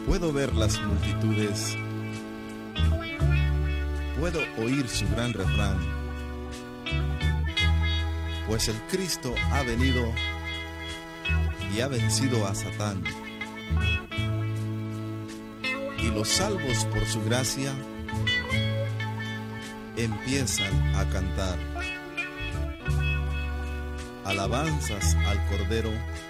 Puedo ver las multitudes, puedo oír su gran refrán, pues el Cristo ha venido y ha vencido a Satán. Y los salvos por su gracia empiezan a cantar alabanzas al Cordero